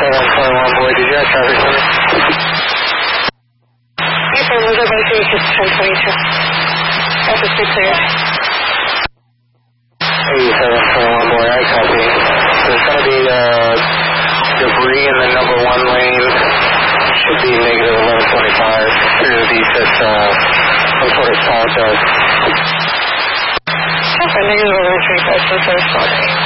721 boy, did you have traffic for me? Yes, sir, was by 1022. Office be cleared. 8721 boy, I copy. There's going to be debris in the number 1 lane. Should be negative 1125. Appears to be just some sort of small dust. Okay, negative 1125, so sorry,